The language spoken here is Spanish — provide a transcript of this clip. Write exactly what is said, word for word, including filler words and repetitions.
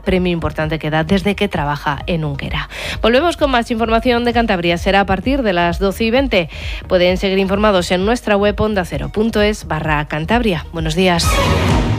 premio importante que da desde que trabaja en Unquera. Volvemos con más información de Cantabria. Será a partir de las doce y veinte. Pueden seguir informados en nuestra web onda cero punto es barra Cantabria. Buenos días.